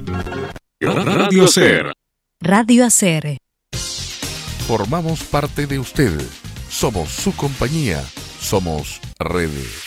Radio Ser. Radio Ser. Formamos parte de usted. Somos su compañía. Somos redes.